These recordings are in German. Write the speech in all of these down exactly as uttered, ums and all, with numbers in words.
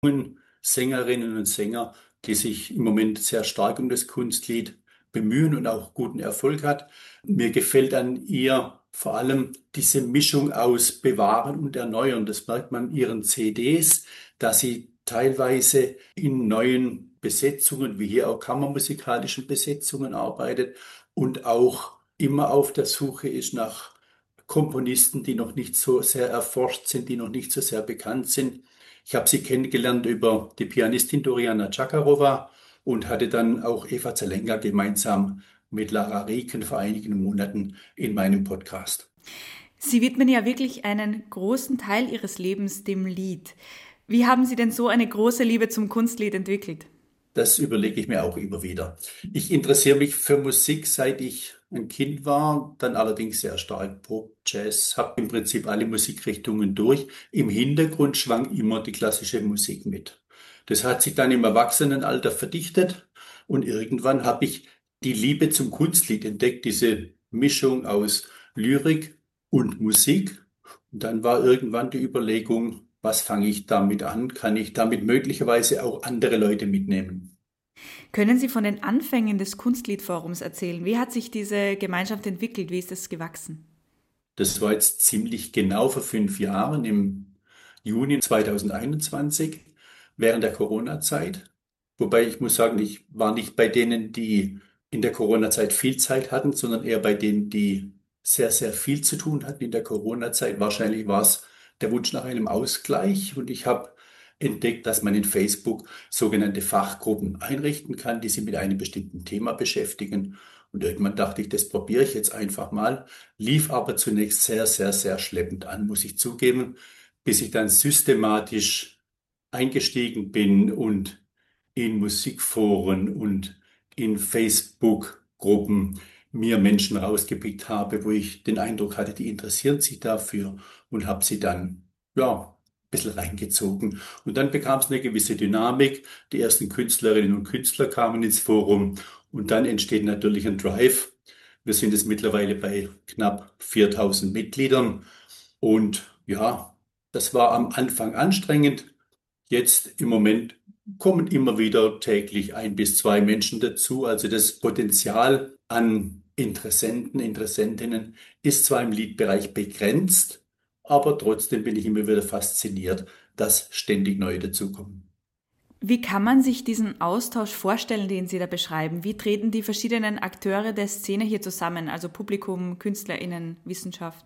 Sängerinnen und Sänger, die sich im Moment sehr stark um das Kunstlied bemühen und auch guten Erfolg hat. Mir gefällt an ihr vor allem diese Mischung aus Bewahren und Erneuern. Das merkt man in ihren C Ds, dass sie teilweise in neuen Besetzungen, wie hier auch kammermusikalischen Besetzungen arbeitet und auch immer auf der Suche ist nach Komponisten, die noch nicht so sehr erforscht sind, die noch nicht so sehr bekannt sind. Ich habe sie kennengelernt über die Pianistin Doriana Chakarova und hatte dann auch Eva Zelenka gemeinsam mit Lara Rieken vor einigen Monaten in meinem Podcast. Sie widmen ja wirklich einen großen Teil Ihres Lebens dem Lied. Wie haben Sie denn so eine große Liebe zum Kunstlied entwickelt? Das überlege ich mir auch immer wieder. Ich interessiere mich für Musik, seit ich ein Kind war, dann allerdings sehr stark Pop, Jazz, habe im Prinzip alle Musikrichtungen durch. Im Hintergrund schwang immer die klassische Musik mit. Das hat sich dann im Erwachsenenalter verdichtet und irgendwann habe ich die Liebe zum Kunstlied entdeckt, diese Mischung aus Lyrik und Musik. Und dann war irgendwann die Überlegung, was fange ich damit an? Kann ich damit möglicherweise auch andere Leute mitnehmen? Können Sie von den Anfängen des Kunstliedforums erzählen? Wie hat sich diese Gemeinschaft entwickelt? Wie ist es gewachsen? Das war jetzt ziemlich genau vor fünf Jahren, im Juni zweitausendeinundzwanzig, während der Corona-Zeit. Wobei ich muss sagen, ich war nicht bei denen, die in der Corona-Zeit viel Zeit hatten, sondern eher bei denen, die sehr, sehr viel zu tun hatten in der Corona-Zeit. Wahrscheinlich war es der Wunsch nach einem Ausgleich. Und ich habe entdeckt, dass man in Facebook sogenannte Fachgruppen einrichten kann, die sich mit einem bestimmten Thema beschäftigen. Und irgendwann dachte ich, das probiere ich jetzt einfach mal, lief aber zunächst sehr, sehr, sehr schleppend an, muss ich zugeben, bis ich dann systematisch eingestiegen bin und in Musikforen und in Facebook-Gruppen mir Menschen rausgepickt habe, wo ich den Eindruck hatte, die interessieren sich dafür und habe sie dann, ja, ein bisschen reingezogen. Und dann bekam es eine gewisse Dynamik. Die ersten Künstlerinnen und Künstler kamen ins Forum und dann entsteht natürlich ein Drive. Wir sind jetzt mittlerweile bei knapp viertausend Mitgliedern und ja, das war am Anfang anstrengend. Jetzt im Moment kommen immer wieder täglich ein bis zwei Menschen dazu. Also das Potenzial an Interessenten, Interessentinnen ist zwar im Liedbereich begrenzt, aber trotzdem bin ich immer wieder fasziniert, dass ständig neue dazukommen. Wie kann man sich diesen Austausch vorstellen, den Sie da beschreiben? Wie treten die verschiedenen Akteure der Szene hier zusammen, also Publikum, KünstlerInnen, Wissenschaft?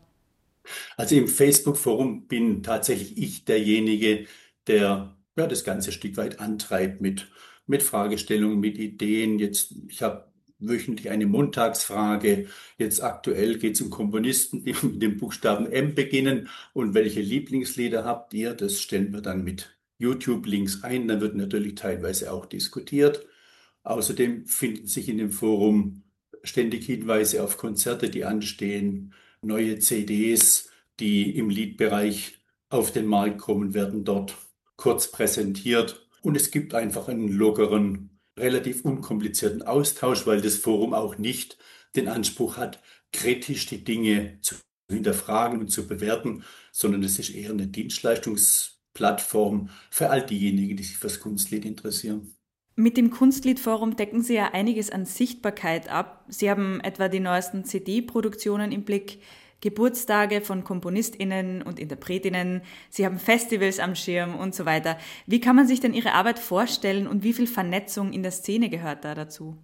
Also im Facebook-Forum bin tatsächlich ich derjenige, der ja das Ganze ein Stück weit antreibt mit, mit Fragestellungen, mit Ideen. Jetzt, ich habe wöchentlich eine Montagsfrage. Jetzt aktuell geht es um Komponisten, die mit dem Buchstaben M beginnen. Und welche Lieblingslieder habt ihr? Das stellen wir dann mit YouTube-Links ein. Dann wird natürlich teilweise auch diskutiert. Außerdem finden sich in dem Forum ständig Hinweise auf Konzerte, die anstehen, neue C Ds, die im Liedbereich auf den Markt kommen, werden dort kurz präsentiert. Und es gibt einfach einen lockeren, relativ unkomplizierten Austausch, weil das Forum auch nicht den Anspruch hat, kritisch die Dinge zu hinterfragen und zu bewerten, sondern es ist eher eine Dienstleistungsplattform für all diejenigen, die sich fürs Kunstlied interessieren. Mit dem Kunstliedforum decken Sie ja einiges an Sichtbarkeit ab. Sie haben etwa die neuesten C D-Produktionen im Blick, Geburtstage von KomponistInnen und InterpretInnen. Sie haben Festivals am Schirm und so weiter. Wie kann man sich denn Ihre Arbeit vorstellen und wie viel Vernetzung in der Szene gehört da dazu?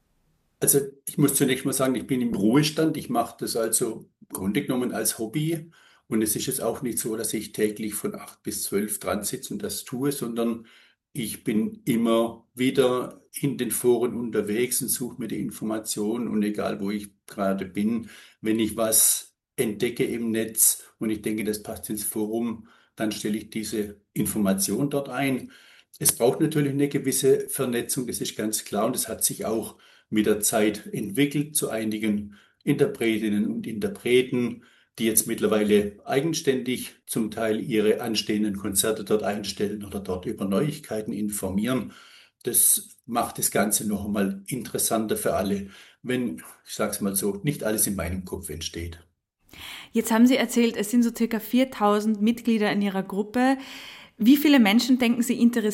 Also ich muss zunächst mal sagen, ich bin im Ruhestand. Ich mache das also im Grunde genommen als Hobby. Und es ist jetzt auch nicht so, dass ich täglich von acht bis zwölf dran sitze und das tue, sondern ich bin immer wieder in den Foren unterwegs und suche mir die Informationen. Und egal, wo ich gerade bin, wenn ich was entdecke im Netz und ich denke, das passt ins Forum, dann stelle ich diese Information dort ein. Es braucht natürlich eine gewisse Vernetzung, das ist ganz klar. Und es hat sich auch mit der Zeit entwickelt zu einigen Interpretinnen und Interpreten, die jetzt mittlerweile eigenständig zum Teil ihre anstehenden Konzerte dort einstellen oder dort über Neuigkeiten informieren. Das macht das Ganze noch einmal interessanter für alle, wenn, ich sage es mal so, nicht alles in meinem Kopf entsteht. Jetzt haben Sie erzählt, es sind so circa viertausend Mitglieder in Ihrer Gruppe. Wie viele Menschen, denken Sie, interessieren